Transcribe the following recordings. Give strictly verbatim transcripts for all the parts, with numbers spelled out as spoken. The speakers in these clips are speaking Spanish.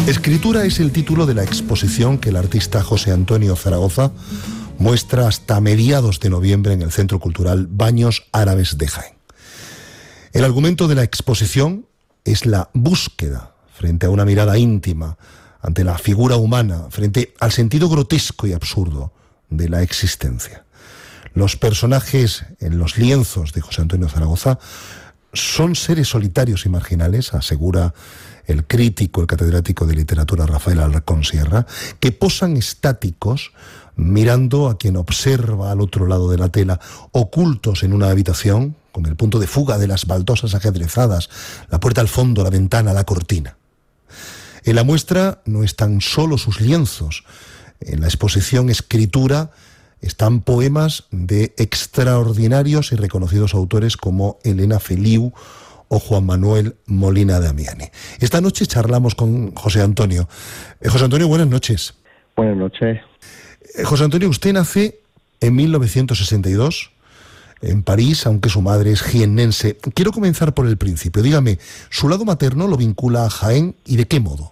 Escritura es el título de la exposición que el artista José Antonio Zaragoza muestra hasta mediados de noviembre en el Centro Cultural Baños Árabes de Jaén. El argumento de la exposición es la búsqueda frente a una mirada íntima, ante la figura humana, frente al sentido grotesco y absurdo de la existencia. Los personajes en los lienzos de José Antonio Zaragoza son seres solitarios y marginales, asegura el crítico, el catedrático de literatura Rafael Alarcón Sierra, que posan estáticos mirando a quien observa al otro lado de la tela, ocultos en una habitación, con el punto de fuga de las baldosas ajedrezadas, la puerta al fondo, la ventana, la cortina. En la muestra no están solo sus lienzos. En la exposición Escritura están poemas de extraordinarios y reconocidos autores como Elena Feliu o Juan Manuel Molina Damiani. Esta noche charlamos con José Antonio. Eh, José Antonio, buenas noches. Buenas noches. Eh, José Antonio, usted nace en mil novecientos sesenta y dos en París, aunque su madre es jiennense. Quiero comenzar por el principio. Dígame, ¿su lado materno lo vincula a Jaén y de qué modo?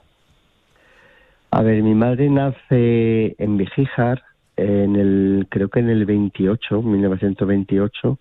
A ver, mi madre nace en Vigíjar, en el, creo que en el veintiocho, mil novecientos veintiocho,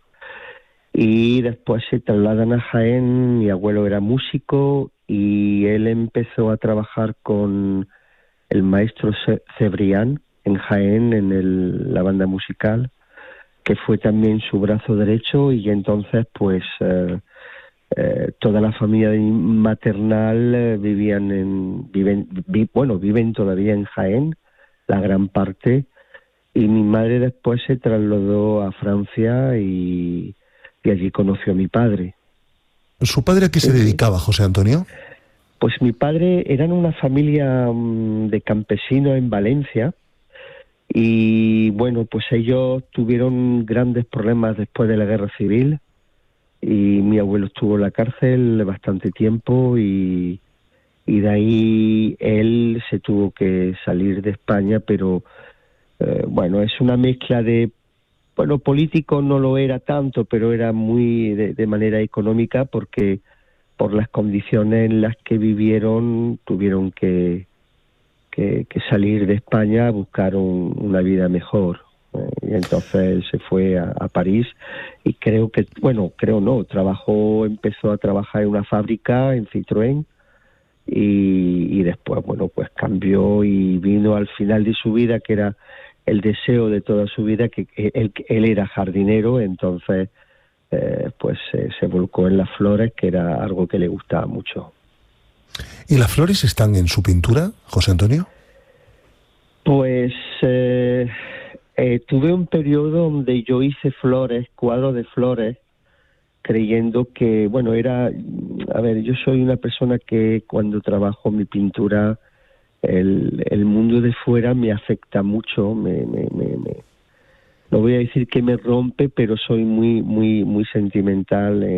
y después se trasladan a Jaén. Mi abuelo era músico y él empezó a trabajar con el maestro Cebrián en Jaén, en el, la banda musical, que fue también su brazo derecho, y entonces pues eh, eh, toda la familia maternal eh, vivían en, viven, vi, bueno, viven todavía en Jaén, la gran parte, y mi madre después se trasladó a Francia y, y allí conoció a mi padre. ¿Su padre a qué se Sí. dedicaba, José Antonio? Pues mi padre eran una familia um, de campesinos en Valencia, y bueno, pues ellos tuvieron grandes problemas después de la guerra civil, y mi abuelo estuvo en la cárcel bastante tiempo, y, y de ahí él se tuvo que salir de España, pero eh, bueno, es una mezcla de, bueno, político no lo era tanto, pero era muy de, de manera económica, porque por las condiciones en las que vivieron tuvieron que Que, que salir de España a buscar un, una vida mejor. Eh, y entonces él se fue a, a París, y creo que, bueno, creo no, trabajó, empezó a trabajar en una fábrica, en Citroën, y, y después, bueno, pues cambió y vino al final de su vida, que era el deseo de toda su vida, que, que él, él era jardinero, entonces eh, pues eh, se volcó en las flores, que era algo que le gustaba mucho. ¿Y las flores están en su pintura, José Antonio? Pues eh, eh, tuve un periodo donde yo hice flores, cuadros de flores, creyendo que, bueno, era, a ver, yo soy una persona que cuando trabajo mi pintura, el, el mundo de fuera me afecta mucho, me, me, me, me, no voy a decir que me rompe, pero soy muy, muy, muy sentimental.